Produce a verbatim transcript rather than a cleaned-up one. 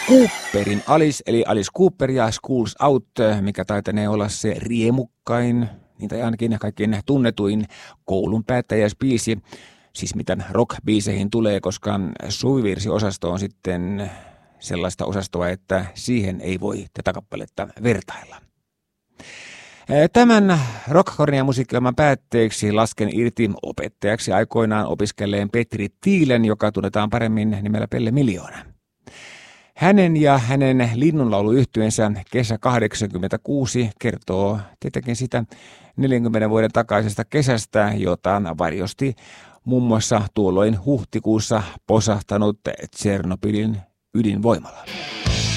Cooperin Alice, eli Alice Cooper ja Schools Out, mikä taitanee olla se riemukkain, niin tai ainakin kaikkein tunnetuin koulun päättäjäisbiisi, siis mitä rock-biiseihin tulee, koska suvivirsiosasto on sitten sellaista osastoa, että siihen ei voi tätä kappaletta vertailla. Tämän rockkornia musiikkiohjelman päätteeksi lasken irti opettajaksi aikoinaan opiskelleen Petri Tiilen, joka tunnetaan paremmin nimellä Pelle Miljoona. Hänen ja hänen linnunlauluyhtyensä Kesä kahdeksankymmentäkuusi kertoo tietenkin sitä neljänkymmenen vuoden takaisesta kesästä, jota varjosti muun muassa tuolloin huhtikuussa posahtanut Tšernobylin ydinvoimala.